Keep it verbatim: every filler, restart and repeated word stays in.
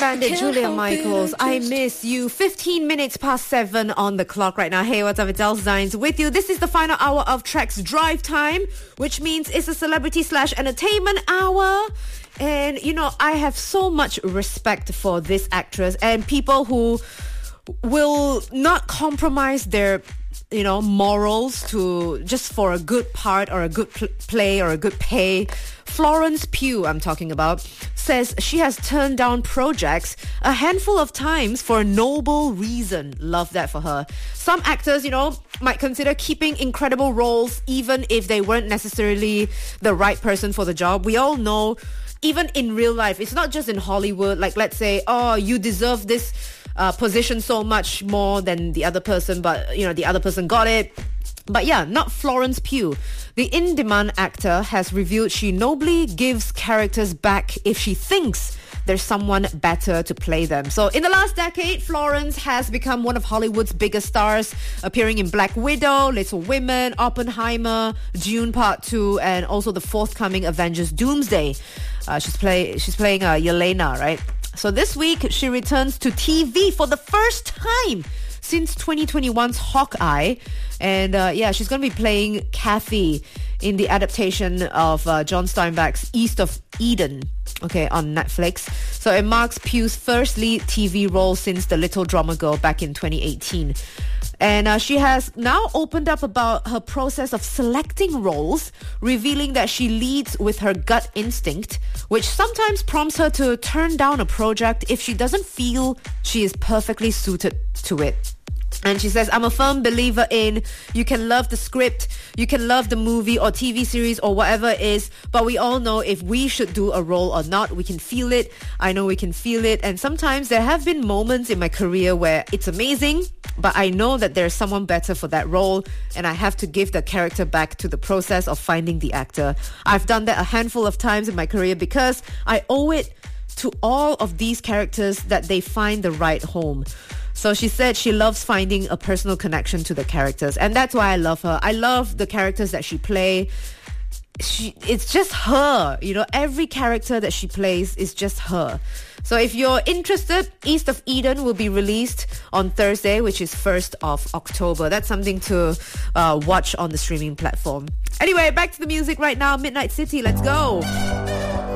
Bandit, Julia Michaels, I Miss You. fifteen minutes past seven on the clock right now. Hey, what's up? It's Els Zines with you. This is the final hour of Track's Drive Time, which means it's a celebrity slash entertainment hour. And, you know, I have so much respect for this actress and people who will not compromise their, you know, morals to just for a good part or a good pl- play or a good pay. Florence Pugh, I'm talking about, says she has turned down projects a handful of times for a noble reason. Love that for her. Some actors, you know, might consider keeping incredible roles even if they weren't necessarily the right person for the job. We all know, even in real life, it's not just in Hollywood. Like, let's say, oh, you deserve this uh, position so much more than the other person, but, you know, the other person got it. But yeah, not Florence Pugh. The in-demand actor has revealed she nobly gives characters back if she thinks there's someone better to play them. So in the last decade, Florence has become one of Hollywood's biggest stars, appearing in Black Widow, Little Women, Oppenheimer, Dune Part two, and also the forthcoming Avengers Doomsday. Uh, she's play she's playing uh, Yelena, right? So this week, she returns to T V for the first time since twenty twenty-one's Hawkeye. And uh, yeah, she's going to be playing Kathy in the adaptation of uh, John Steinbeck's East of Eden, okay, on Netflix. So it marks Pugh's first lead T V role since The Little Drummer Girl back in twenty eighteen. And uh, she has now opened up about her process of selecting roles, revealing that she leads with her gut instinct, which sometimes prompts her to turn down a project if she doesn't feel she is perfectly suited to it. And she says, I'm a firm believer in you can love the script, you can love the movie or T V series or whatever it is, but we all know if we should do a role or not. We can feel it. I know we can feel it. And sometimes there have been moments in my career where it's amazing, but I know that there's someone better for that role and I have to give the character back to the process of finding the actor. I've done that a handful of times in my career because I owe it to all of these characters that they find the right home. So she said she loves finding a personal connection to the characters. And that's why I love her. I love the characters that she plays. She, it's just her. You know, every character that she plays is just her. So if you're interested, East of Eden will be released on Thursday, which is first of October. That's something to uh, watch on the streaming platform. Anyway, back to the music right now. Midnight City, let's go.